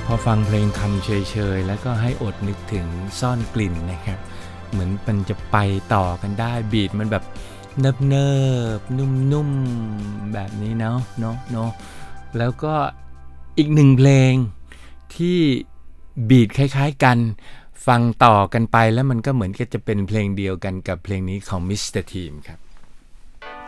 พอฟังเพลงคำเฉยๆแล้วก็ให้อดนึกถึงซ่อนกลิ่นนะครับเหมือนมันจะไปต่อกันได้บีทมันแบบเนิบๆนุ่มๆแบบนี้เนาะแล้วก็อีกหนึ่งเพลงที่บีทคล้ายๆกันฟังต่อกันไปแล้วมันก็เหมือนกับจะเป็นเพลงเดียวกันกับเพลงนี้ของ Mr. Team ครับ